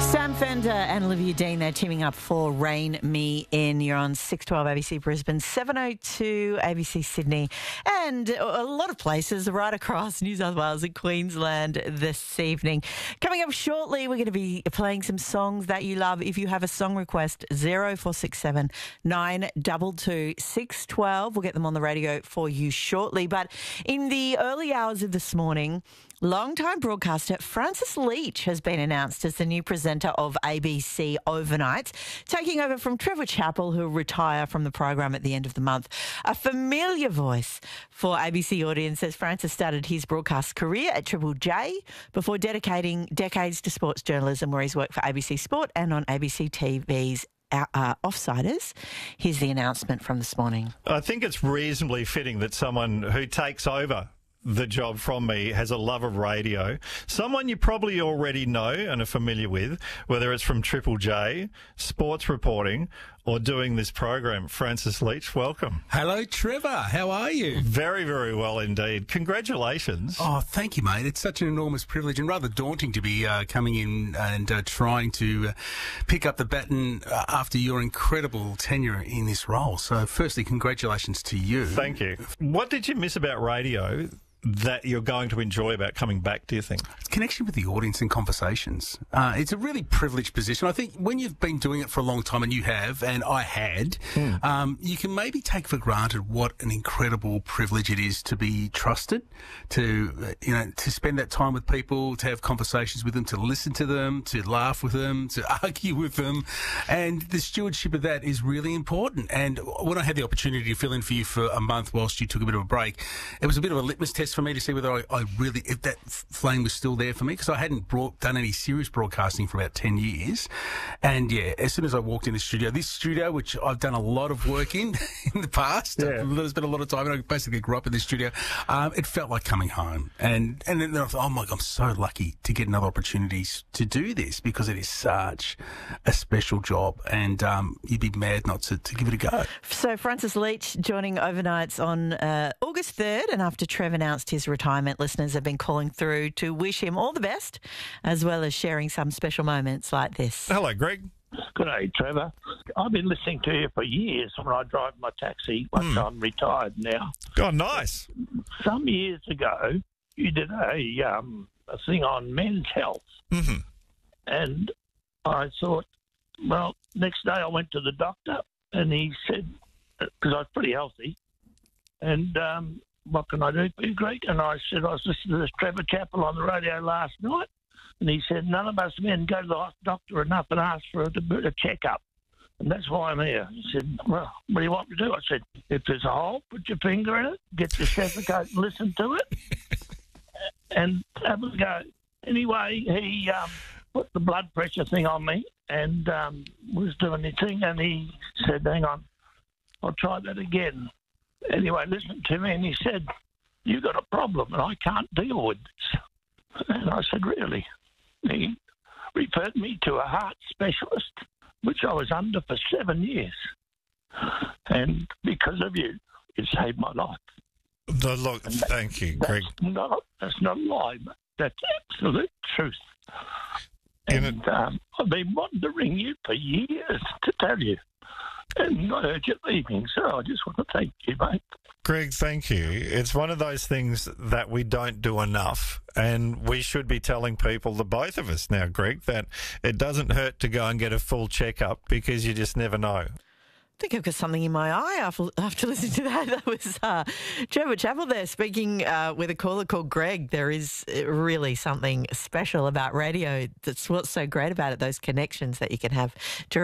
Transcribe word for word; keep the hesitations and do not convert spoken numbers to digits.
Sam Fender and Olivia Dean, they're teaming up for Rain Me In. You're on six twelve A B C Brisbane, seven oh two A B C Sydney, and a lot of places right across New South Wales and Queensland this evening. Coming up shortly, we're going to be playing some songs that you love. If you have a song request, zero four six seven nine two two six one two. We'll get them on the radio for you shortly. But in the early hours of this morning, longtime broadcaster Francis Leach has been announced as the new presenter of A B C Overnights, taking over from Trevor Chappell, who will retire from the program at the end of the month. A familiar voice for A B C audiences, Francis started his broadcast career at Triple J before dedicating decades to sports journalism, where he's worked for A B C Sport and on A B C T V's Uh, Offsiders. Here's the announcement from this morning. I think it's reasonably fitting that someone who takes over the job from me has a love of radio. Someone you probably already know and are familiar with, whether it's from Triple J, sports reporting, or doing this program. Francis Leach, welcome. Hello, Trevor. How are you? Very, very well indeed. Congratulations. Oh, thank you, mate. It's such an enormous privilege and rather daunting to be uh, coming in and uh, trying to uh, pick up the baton uh, after your incredible tenure in this role. So, firstly, congratulations to you. Thank you. What did you miss about radio that you're going to enjoy about coming back, do you think? It's connection with the audience and conversations. Uh, it's a really privileged position. I think when you've been doing it for a long time, and you have, and I had, mm. um, you can maybe take for granted what an incredible privilege it is to be trusted, to, uh, you know, to spend that time with people, to have conversations with them, to listen to them, to laugh with them, to argue with them. And the stewardship of that is really important. And when I had the opportunity to fill in for you for a month whilst you took a bit of a break, it was a bit of a litmus test for me to see whether I, I really, if that flame was still there for me, because I hadn't brought, done any serious broadcasting for about ten years. And yeah, as soon as I walked in the studio, this studio, which I've done a lot of work in in the past, yeah. I've spent a lot of time, and I basically grew up in this studio, um, it felt like coming home. And, and then I thought, oh my God, I'm so lucky to get another opportunity to do this, because it is such a special job, and um, you'd be mad not to, to give it a go. So Francis Leach joining Overnights on uh, August third, and after Trev announced his retirement, listeners have been calling through to wish him all the best, as well as sharing some special moments like this. Hello, Greg. Good day, Trevor. I've been listening to you for years when I drive my taxi once mm. I'm retired now. Oh, nice. Some years ago, you did a, um, a thing on men's health. Mm-hmm. And I thought, well, next day I went to the doctor, and he said, because I was pretty healthy, and um, what can I do for you, Greg? And I said, I was listening to this Trevor Chappell on the radio last night, and he said, none of us men go to the doctor enough and ask for a, a checkup, and that's why I'm here. He said, well, what do you want me to do? I said, if there's a hole, put your finger in it, get your stethoscope and listen to it, and have a go. Anyway, he um, put the blood pressure thing on me and um, was doing his thing, and he said, hang on, I'll try that again. Anyway, listened to me, and he said, you got a problem, and I can't deal with this. And I said, really? He referred me to a heart specialist, which I was under for seven years. And because of you, it saved my life. No, look, that, thank you, Greg. That's not, that's not a lie, but that's absolute truth. And um, I've been wanting to ring you for years to tell you. And I heard you leaving, so I just want to thank you, mate. Greg, thank you. It's one of those things that we don't do enough, and we should be telling people, the both of us now, Greg, that it doesn't hurt to go and get a full checkup, because you just never know. I think I've got something in my eye after, after listening to that. That was uh, Trevor Chappell there speaking uh, with a caller called Greg. There is really something special about radio. That's what's so great about it, those connections that you can have.